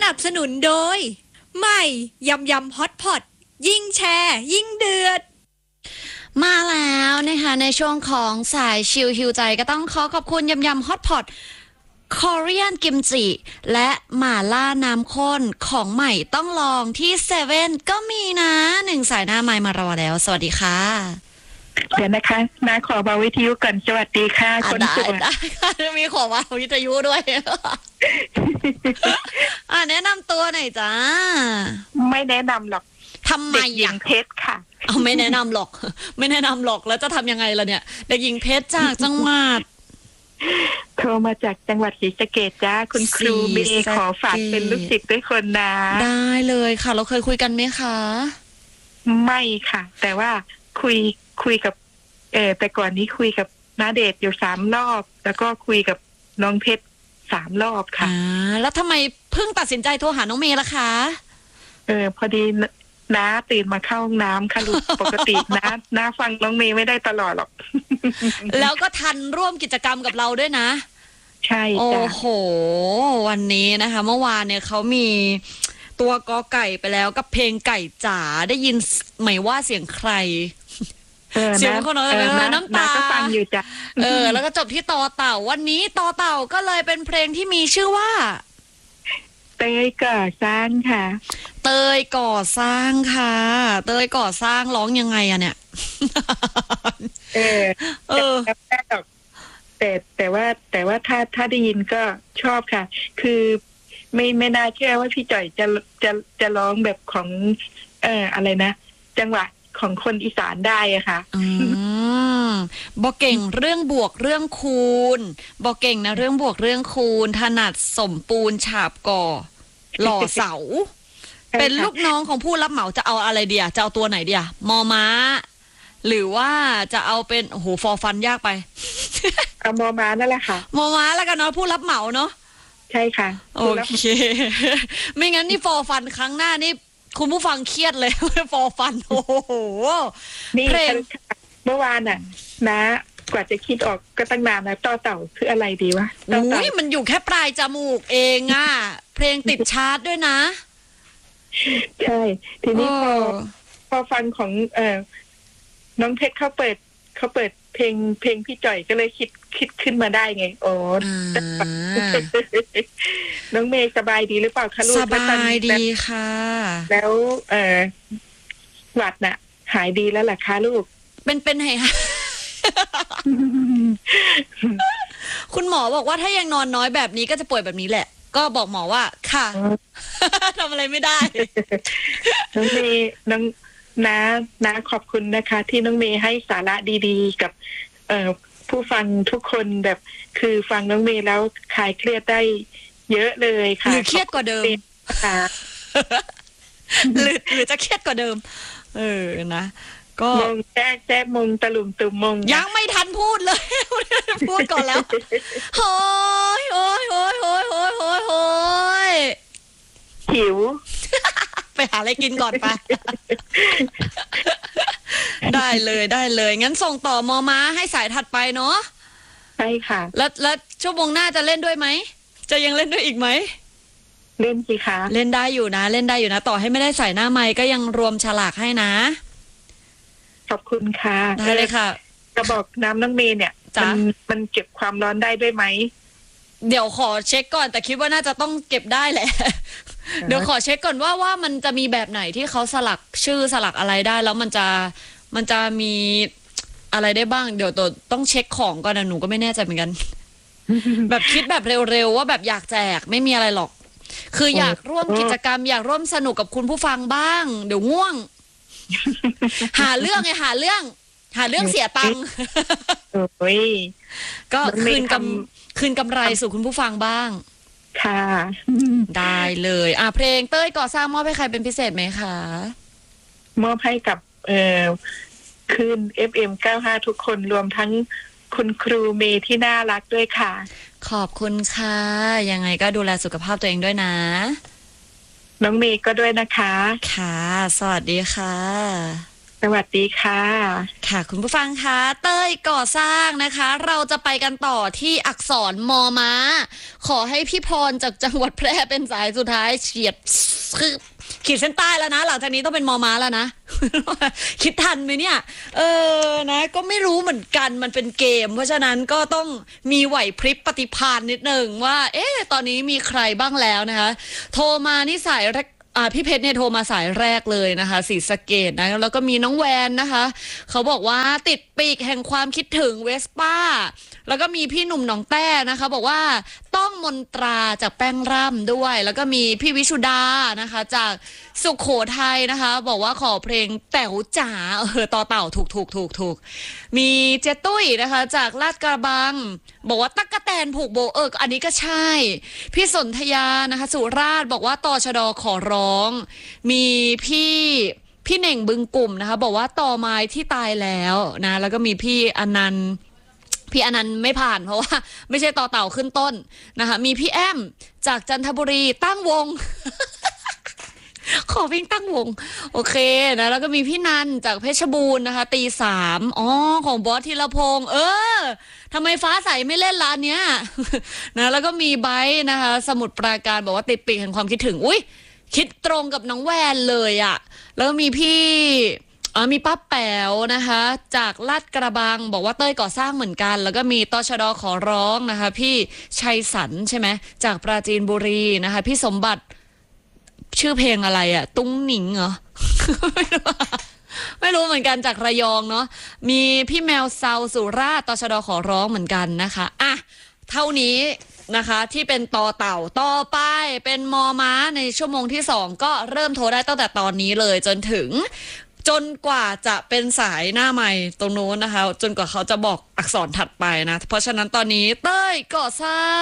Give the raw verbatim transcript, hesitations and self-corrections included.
นับสนุนโดยใหม่ยำยำฮอตพอตยิ่งแชร์ยิ่งเดือดมาแล้วนะคะในช่วงของสายชิลฮิวใจก็ต้องขอขอบคุณยำยำฮอตพอตคอเรียนกิมจิและหม่าล่าน้ำข้นของใหม่ต้องลองที่เซเว่นก็มีนะหนึ่งสายหน้าไมค์มารอแล้วสวัสดีค่ะเดี๋ยวนะคะนาขอเบาวิทยุก่อนสวัสดีค่ะคนสวยได้ค่ะมีขอเบาวิทยุด้วยอ่ะแนะนำตัวหน่อยจ้าไม่แนะนำหรอกทำไมเด็กหญิงเพชรค่ะเอาไม่แนะนำหรอกไม่แนะนำหรอกแล้วจะทำยังไงล่ะเนี่ยเด็กหญิงเพชรจากจังหวัดโทรมาจากจังหวัดศรีสะเกษจ้าคุณครูเมย์ขอฝากเป็นลูกศิษย์ด้วยคนนะได้เลยค่ะเราเคยคุยกันไหมคะไม่ค่ะแต่ว่าคุยคุยกับเออแต่ก่อนนี้คุยกับณเดชน์อยู่สามรอบแล้วก็คุยกับน้องเพชรสามรอบค่ะอ่าแล้วทำไมเพิ่งตัดสินใจโทรหาน้องเมย์ล่ะคะเออพอดีน้าตื่นมาเข้าห้องน้ำค่ะลูกปกติน้าน้าฟังน้องเมย์ไม่ได้ตลอดหรอกแล้วก็ทันร่วมกิจกรรมกับเราด้วยนะใช่โอ้โหวันนี้นะคะเมื่อวานเนี่ยเขามีตัวกอไก่ไปแล้วกับเพลงไก่จ๋าได้ยินไหมว่าเสียงใครเสียงคนเออน้ำตาก็ฟังอยู่จ้ะเออแล้วก็จบที่ต่อเต่าวันนี้ต่อเต่าก็เลยเป็นเพลงที่มีชื่อว่าเตยก่อสร้างค่ะเตยก่อสร้างค่ะเตยก่อสร้างร้องยังไงอะเนี่ยเออเออแต่แต่ว่าแต่ว่าถ้าถ้าได้ยินก็ชอบค่ะคือไม่ไม่น่าเชื่อว่าพี่จ่อยจะจะจะร้องแบบของเอ่ออะไรนะจังหวะของคนอีสานได้อะค่ะอืมบอกเก่งเรื่องบวกเรื่องคูณบอกเก่งนะเรื่องบวกเรื่องคูณถนัดสมปูนฉาบก่อหล่อเสาเป็นลูกน้องของผู้รับเหมาจะเอาอะไรเดียจะเอาตัวไหนเดียมอม้าหรือว่าจะเอาเป็นโอ้โหฟอร์ฟันยากไปเอามอม้านั่นแหละค่ะมอม้าแล้วกันเนาะผู้รับเหมาเนาะใช่ค่ะโอเคไม่งั้นนี่ฟอร์ฟันครั้งหน้านี่คุณผู้ฟังเครียดเลยฟอร์ฟันโอ้โหนี่เมื่อวานน่ะนะกว่าจะคิดออกก็ตั้งนานนะต่อเต่าคืออะไรดีวะอุ้ยมันอยู่แค่ปลายจมูกเองอ่ะเพลงติดชาร์ตด้วยนะใช่ทีนี้พอพอฟังของเอ่อน้องเพชรเขาเปิดเขาเปิดเพลงเพลงพี่จ่อยก็เลยคิดคิดขึ้นมาได้ไงโอ้น้องเมย์สบายดีหรือเปล่าคะลูกสบายดีค่ะแล้วเอ่อหวัดน่ะหายดีแล้วล่ะคะลูกเป็นเป็นไงคะคุณหมอบอกว่าถ้ายังนอนน้อยแบบนี้ก็จะป่วยแบบนี้แหละก็บอกหมอว่าค่ะทำอะไรไม่ได้น้องเมย์น้องน้าน้าขอบคุณนะคะที่น้องเมย์ให้สาระดีๆกับเอ่อผู้ฟังทุกคนแบบคือฟังน้องเมย์แล้วคลายเครียดได้เยอะเลยค่ะหรือเครียดกว่าเดิมหรือหรือจะเครียดกว่าเดิมเออนะก็มงแจ๊กแจ๊กมงตะลุมตุ่มมงยังไม่ทันพูดเลยพูดก่อนแล้วโอ้ยโอ้ยโอ้ยโอ้ยโอ้ยโอ้ยโอ้ยหิวไปหาอะไรกินก่อนไปได้เลยได้เลยงั้นส่งต่อมอม้าให้สายถัดไปเนาะใช่ค่ะแล้วแล้วชั่วโมงหน้าจะเล่นด้วยไหมจะยังเล่นด้วยอีกไหมเล่นสิคะเล่นได้อยู่นะเล่นได้อยู่นะต่อให้ไม่ได้ใส่หน้าไมค์ก็ยังรวมฉลากให้นะขอบคุณค่ะได้เลยค่ะกระบอกน้ำน้องเมย์เนี่ยมันมันเก็บความร้อนได้ด้วยไหมเดี๋ยวขอเช็คก่อนแต่คิดว่าน่าจะต้องเก็บได้แหละเดี๋ยวขอเช็คก่อนว่าว่ามันจะมีแบบไหนที่เขาสลักชื่อสลักอะไรได้แล้วมันจะมันจะมีอะไรได้บ้างเดี๋ยวต้องเช็คของก่อนนะหนูก็ไม่แน่ใจเหมือนกันแบบคิดแบบเร็วๆว่าแบบอยากแจกไม่มีอะไรหรอกคืออยากร่วมกิจกรรมอยากร่วมสนุกกับคุณผู้ฟังบ้างเดี๋ยวง่วงหาเรื่องไงหาเรื่องหาเรื่องเสียตังค์ก็คืนกำคืนกำไรสู่คุณผู้ฟังบ้างค่ะได้เลยอ่ะเพลงเต้ยก่อสร้างมอบให้ใครเป็นพิเศษไหมคะมอบให้กับเอ่อคืน เอฟ เอ็ม เก้าสิบห้าทุกคนรวมทั้งคุณครูเมย์ที่น่ารักด้วยค่ะขอบคุณค่ะยังไงก็ดูแลสุขภาพตัวเองด้วยนะน้องเมย์ก็ด้วยนะคะค่ะสวัสดีค่ะสวัสดีค่ะค่ะคุณผู้ฟังคะเต้ยก่อสร้างนะคะ เราจะไปกันต่อที่อักษรมอม้า ขอให้พี่พรจากจังหวัดแพร่เป็นสายสุดท้ายเฉียดคือขีดเส้นใต้แล้วนะหลังจากนี้ต้องเป็นมอม้าแล้วนะ คิดทันไหมเนี่ยเออนะก็ไม่รู้เหมือนกันมันเป็นเกม เพราะฉะนั้นก็ต้องมีไหวพริบปฏิภาณนิดนึงว่า เอ๊ะตอนนี้มีใครบ้างแล้วนะคะ โทรมานี่สายแรก อ่าพี่เพชรเนี่ยโทรมาสายแรกเลยนะคะศรีสะเกษนะแล้วก็มีน้องแวนนะคะเขาบอกว่าติดปีกแห่งความคิดถึงเวสป้าแล้วก็มีพี่หนุ่มหนองแต้นะคะบอกว่าต้องมนตราจากแป้งร่ำด้วยแล้วก็มีพี่วิชุดานะคะจากสุขโขทัยนะคะบอกว่าขอเพลงแต๋วจ๋าเออต่อเต่าถูกถูกถูกถูกมีเจตุ้ยนะคะจากลาดกระบังบอกว่าตั๊กแตนผูกโบเอออันนี้ก็ใช่พี่สนธยานะคะสุราษฎร์บอกว่าตชดขอร้องมีพี่พี่เน่งบึงกลุ่มนะคะบอกว่าต่อไม้ที่ตายแล้วนะแล้วก็มีพี่อนันต์พี่อนันต์ไม่ผ่านเพราะว่าไม่ใช่ต่อเต่าขึ้นต้นนะคะมีพี่แอมจากจันทบุรีตั้งวง ขอวิ่งตั้งวงโอเคนะแล้วก็มีพี่นันจากเพชรบูรณ์นะคะตีสามอ๋อของบอสธีรพงษ์เออทำไมฟ้าใสไม่เล่นร้านเนี้ย นะแล้วก็มีไบร์ทนะคะสมุทรปราการบอกว่าติดปีกแห่งความคิดถึงอุ้ยคิดตรงกับน้องแวนเลยอะแล้วก็มีพี่อ๋อมีป้าแป๋วนะคะจากลาดกระบังบอกว่าเต้ยก่อสร้างเหมือนกันแล้วก็มีตชดขอร้องนะคะพี่ชัยสันใช่ไหมจากปราจีนบุรีนะคะพี่สมบัติชื่อเพลงอะไรอะตุ้งหนิงเหรอ ไม่รู้ไม่รู้เหมือนกันจากระยองเนาะมีพี่แมวเซาสุราษฎร์ตชดขอร้องเหมือนกันนะคะอ่ะเท่านี้นะคะที่เป็นตอเต่าต่อไปเป็นมอม้าในชั่วโมงที่สองก็เริ่มโทรได้ตั้งแต่ตอนนี้เลยจนถึงจนกว่าจะเป็นสายหน้าใหม่ตรงโน้นนะคะจนกว่าเขาจะบอกอักษรถัดไปนะเพราะฉะนั้นตอนนี้เต้ยก่อสร้าง